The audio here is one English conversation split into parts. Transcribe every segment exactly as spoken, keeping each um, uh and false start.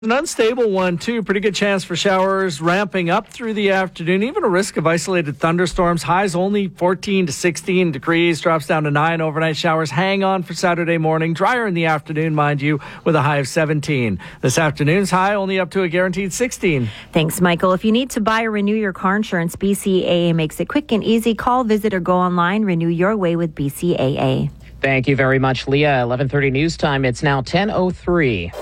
An unstable one, too. Pretty good chance for showers ramping up through the afternoon. Even a risk of isolated thunderstorms. Highs only fourteen to sixteen degrees. Drops down to nine. Overnight showers hang on for Saturday morning. Drier in the afternoon, mind you, with a high of seventeen. This afternoon's high only up to a guaranteed sixteen. Thanks, Michael. If you need to buy or renew your car insurance, B C A A makes it quick and easy. Call, visit, or go online. Renew your way with B C A A. Thank you very much, Leah. eleven thirty news time. It's now ten oh three.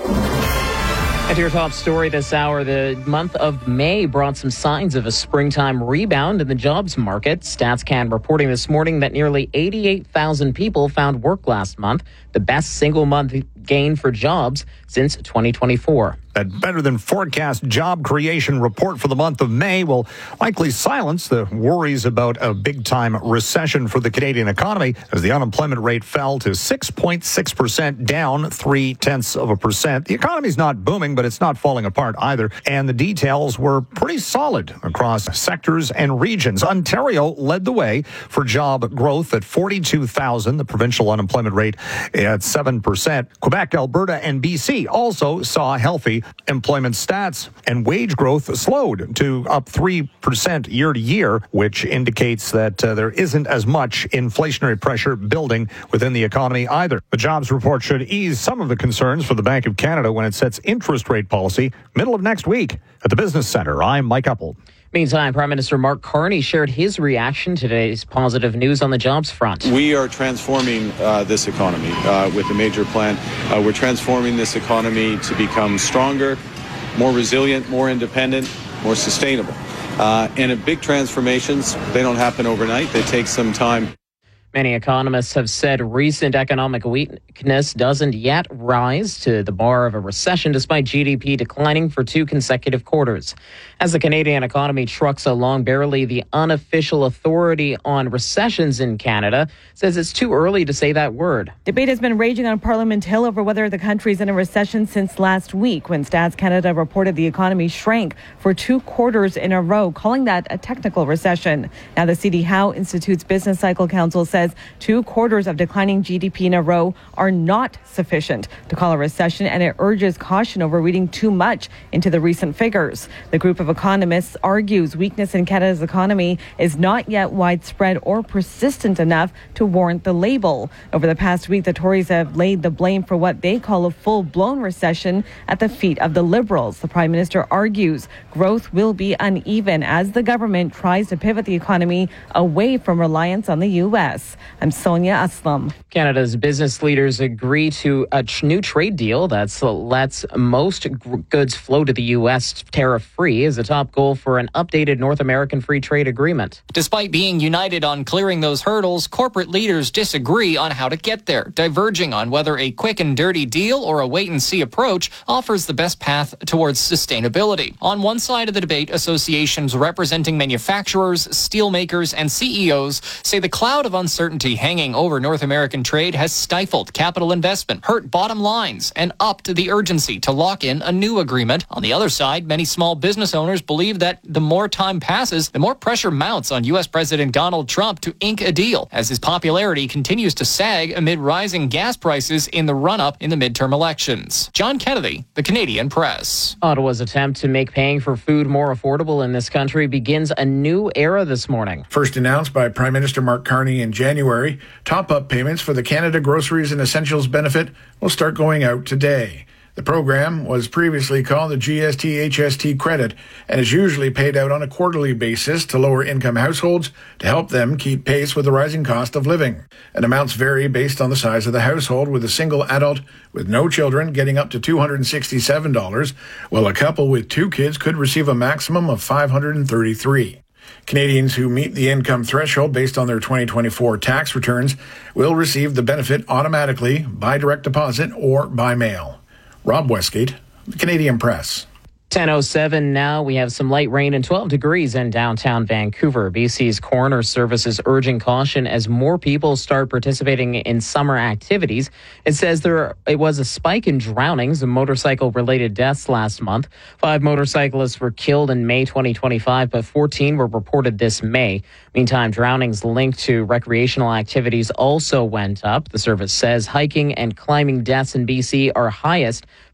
And to your top story this hour, the month of May brought some signs of a springtime rebound in the jobs market. StatsCan reporting this morning that nearly eighty-eight thousand people found work last month, the best single month gain for jobs since twenty twenty-four. That better than forecast job creation report for the month of May will likely silence the worries about a big time recession for the Canadian economy as the unemployment rate fell to six point six percent, down three tenths of a percent. The economy's not booming, but it's not falling apart either. And the details were pretty solid across sectors and regions. Ontario led the way for job growth at forty-two thousand, the provincial unemployment rate at seven percent. Quebec, Alberta, and B C also saw healthy employment stats, and wage growth slowed to up three percent year to year, which indicates that uh, there isn't as much inflationary pressure building within the economy either. The jobs report should ease some of the concerns for the Bank of Canada when it sets interest rate policy middle of next week. At the Business Center, I'm Mike Uppel. Meantime, Prime Minister Mark Carney shared his reaction to today's positive news on the jobs front. We are transforming uh, this economy uh, with a major plan. Uh, we're transforming this economy to become stronger, more resilient, more independent, more sustainable. Uh, and big transformations, they don't happen overnight. They take some time. Many economists have said recent economic weakness doesn't yet rise to the bar of a recession, despite G D P declining for two consecutive quarters. As the Canadian economy trucks along, barely the unofficial authority on recessions in Canada says it's too early to say that word. Debate has been raging on Parliament Hill over whether the country's in a recession since last week, when Stats Canada reported the economy shrank for two quarters in a row, calling that a technical recession. Now, the C D Howe Institute's Business Cycle Council says two quarters of declining G D P in a row are not sufficient to call a recession, and it urges caution over reading too much into the recent figures. The group of economists argues weakness in Canada's economy is not yet widespread or persistent enough to warrant the label. Over the past week, the Tories have laid the blame for what they call a full-blown recession at the feet of the Liberals. The Prime Minister argues growth will be uneven as the government tries to pivot the economy away from reliance on the U S. I'm Sonia Aslam. Canada's business leaders agree to a new trade deal that lets most goods flow to the U S tariff-free is a top goal for an updated North American free trade agreement. Despite being united on clearing those hurdles, corporate leaders disagree on how to get there, diverging on whether a quick and dirty deal or a wait-and-see approach offers the best path towards sustainability. On one side of the debate, associations representing manufacturers, steelmakers, and C E Os say the cloud of uncertainty hanging over North American trade has stifled capital investment, hurt bottom lines, and upped the urgency to lock in a new agreement. On the other side, many small business owners believe that the more time passes, the more pressure mounts on U S President Donald Trump to ink a deal, as his popularity continues to sag amid rising gas prices in the run-up in the midterm elections. John Kennedy, The Canadian Press. Ottawa's attempt to make paying for food more affordable in this country begins a new era this morning. First announced by Prime Minister Mark Carney in January, top-up payments for the Canada Groceries and Essentials benefit will start going out today. The program was previously called the G S T H S T credit and is usually paid out on a quarterly basis to lower-income households to help them keep pace with the rising cost of living. And amounts vary based on the size of the household, with a single adult with no children getting up to two hundred sixty-seven dollars, while a couple with two kids could receive a maximum of five hundred thirty-three dollars. Canadians who meet the income threshold based on their twenty twenty-four tax returns will receive the benefit automatically by direct deposit or by mail. Rob Westgate, The Canadian Press. ten oh seven now. We have some light rain and twelve degrees in downtown Vancouver. B C's coroner service is urging caution as more people start participating in summer activities. It says there it was a spike in drownings and motorcycle-related deaths last month. Five motorcyclists were killed in May twenty twenty-five, but fourteen were reported this May. Meantime, drownings linked to recreational activities also went up. The service says hiking and climbing deaths in B C are highest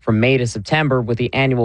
from May to September, with the annual